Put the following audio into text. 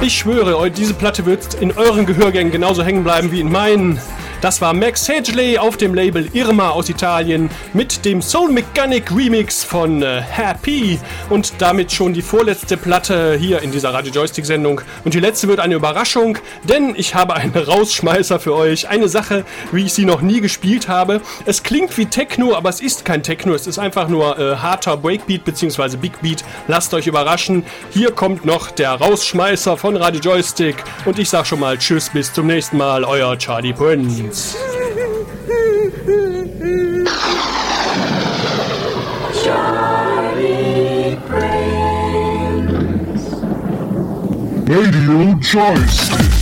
Ich schwöre, diese Platte wird in euren Gehörgängen genauso hängen bleiben wie in meinen. Das war Max Hedgley auf dem Label Irma aus Italien mit dem Soul Mechanic Remix von Happy und damit schon die vorletzte Platte hier in dieser Radio Joystick Sendung. Und die letzte wird eine Überraschung, denn ich habe einen Rausschmeißer für euch. Eine Sache, wie ich sie noch nie gespielt habe. Es klingt wie Techno, aber es ist kein Techno. Es ist einfach nur harter Breakbeat bzw. Big Beat. Lasst euch überraschen. Hier kommt noch der Rausschmeißer von Radio Joystick. Und ich sag schon mal Tschüss, bis zum nächsten Mal. Euer Charlie Prince. Charlie Prince. Radio Joystick.